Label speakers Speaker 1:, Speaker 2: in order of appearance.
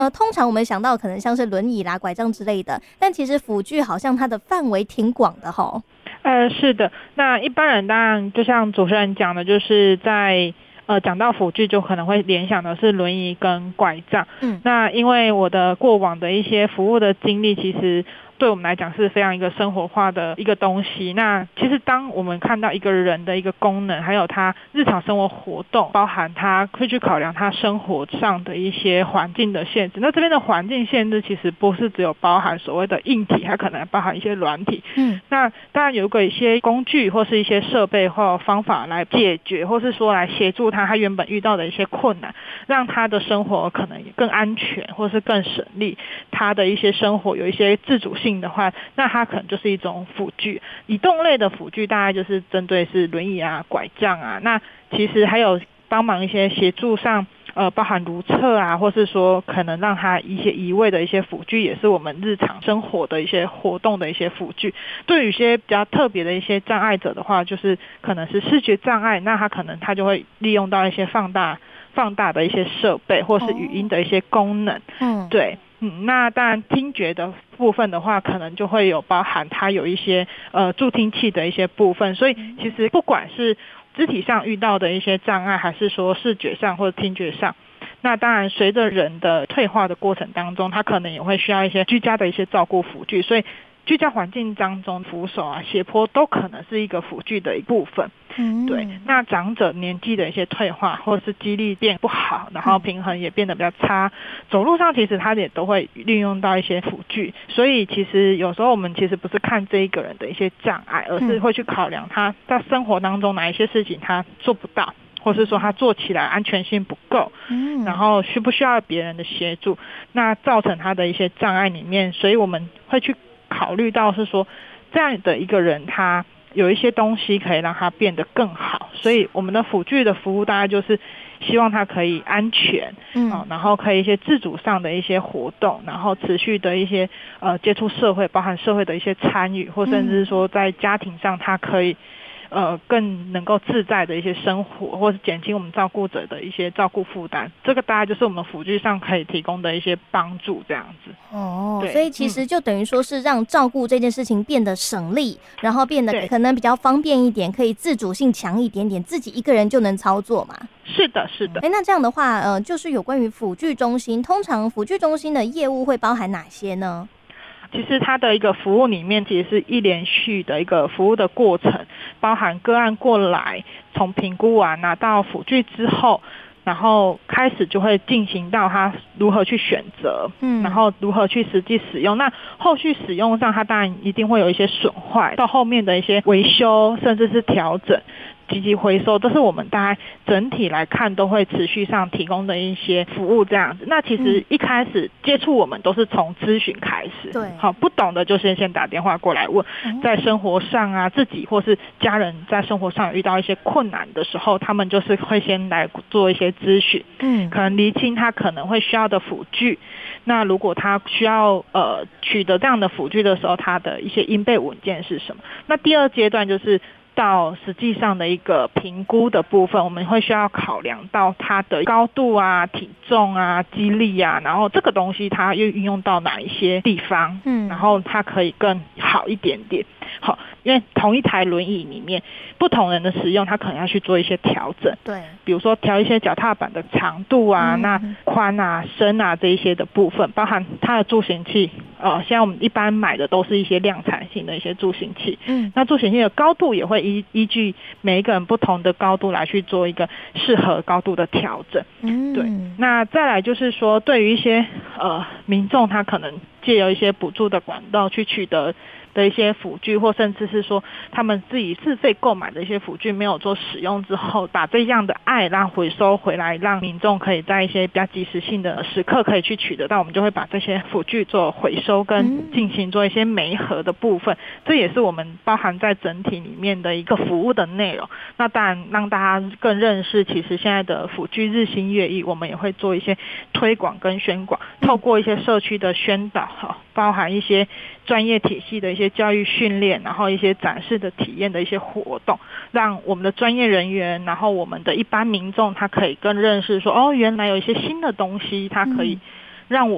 Speaker 1: 通常我们想到可能像是轮椅啦、拐杖之类的，但其实辅具好像它的范围挺广的齁。
Speaker 2: 是的，那一般人当然就像主持人讲的，就是在讲到辅具就可能会联想的是轮椅跟拐杖。那因为我的过往的一些服务的经历，其实对我们来讲是非常一个生活化的一个东西。那其实当我们看到一个人的一个功能，还有他日常生活活动，包含他会去考量他生活上的一些环境的限制。那这边的环境限制其实不是只有包含所谓的硬体，它可能包含一些软体。那当然有一些工具或是一些设备或方法来解决，或是说来协助他原本遇到的一些困难，让他的生活可能更安全或是更省力，他的一些生活有一些自主性的话，那它可能就是一种辅具。移动类的辅具大概就是针对是轮椅啊、拐杖啊，那其实还有帮忙一些协助上包含如厕啊，或是说可能让他一些移位的一些辅具，也是我们日常生活的一些活动的一些辅具。对于一些比较特别的一些障碍者的话，就是可能是视觉障碍，那他就会利用到一些放大的一些设备，或是语音的一些功能。对。那当然听觉的部分的话，可能就会有包含它有一些助听器的一些部分。所以其实不管是肢体上遇到的一些障碍，还是说视觉上或者听觉上，那当然随着人的退化的过程当中，他可能也会需要一些居家的一些照顾辅具。所以居家环境当中扶手啊、斜坡都可能是一个辅具的一部分。对。那长者年纪的一些退化，或者是肌力变不好，然后平衡也变得比较差，走路上其实他也都会利用到一些辅具。所以其实有时候我们其实不是看这一个人的一些障碍，而是会去考量他在生活当中哪一些事情他做不到，或是说他做起来安全性不够，然后需不需要别人的协助，那造成他的一些障碍里面。所以我们会去考虑到是说这样的一个人他有一些东西可以让他变得更好。所以我们的辅具的服务大概就是希望他可以安全，然后可以一些自主上的一些活动，然后持续的一些接触社会，包含社会的一些参与，或甚至说在家庭上他可以更能够自在的一些生活，或是减轻我们照顾者的一些照顾负担。这个大概就是我们辅具上可以提供的一些帮助这样子。
Speaker 1: 所以其实就等于说是让照顾这件事情变得省力，然后变得可能比较方便一点，可以自主性强一点点，自己一个人就能操作嘛。
Speaker 2: 是的是的。
Speaker 1: 那这样的话就是有关于辅具中心，通常辅具中心的业务会包含哪些呢？
Speaker 2: 其实它的一个服务里面其实是一连续的一个服务的过程，包含个案过来，从评估完拿到辅具之后，然后开始就会进行到他如何去选择，然后如何去实际使用。那后续使用上他当然一定会有一些损坏，到后面的一些维修甚至是调整积极回收，都是我们大概整体来看都会持续上提供的一些服务这样子。那其实一开始接触我们都是从咨询开始，
Speaker 1: 对，
Speaker 2: 好，不懂的就先打电话过来问，在生活上啊，自己或是家人在生活上遇到一些困难的时候，他们就是会先来做一些咨询，可能厘清他可能会需要的辅具。那如果他需要取得这样的辅具的时候，他的一些应备文件是什么？那第二阶段就是到实际上的一个评估的部分，我们会需要考量到它的高度啊、体重啊、肌力啊，然后这个东西它又运用到哪一些地方，然后它可以更好一点点。好，因为同一台轮椅里面不同人的使用，他可能要去做一些调整，
Speaker 1: 对，
Speaker 2: 比如说调一些脚踏板的长度啊、那宽啊、深啊这一些的部分，包含它的助行器，现在我们一般买的都是一些量产型的一些助行器，那助行器的高度也会依据每一个人不同的高度来去做一个适合高度的调整，对。那再来就是说，对于一些民众他可能借由一些补助的管道去取得的一些辅具，或甚至是说他们自己自费购买的一些辅具没有做使用之后，把这样的爱让回收回来，让民众可以在一些比较及时性的时刻可以去取得到，我们就会把这些辅具做回收跟进行做一些媒合的部分，这也是我们包含在整体里面的一个服务的内容。那当然让大家更认识其实现在的辅具日新月异，我们也会做一些推广跟宣广，透过一些社区的宣导，包含一些专业体系的一些教育训练，然后一些展示的体验的一些活动，让我们的专业人员，然后我们的一般民众他可以更认识说，原来有一些新的东西它可以让我